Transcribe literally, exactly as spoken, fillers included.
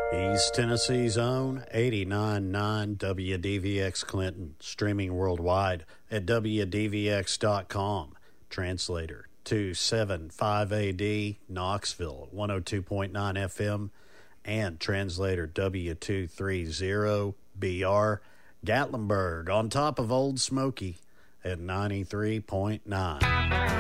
East Tennessee's own eighty-nine point nine W D V X Clinton, streaming worldwide at W D V X dot com. Translator two seventy-five A D, Knoxville, one oh two point nine F M, and translator W two thirty B R, Gatlinburg, on top of Old Smoky at ninety-three point nine.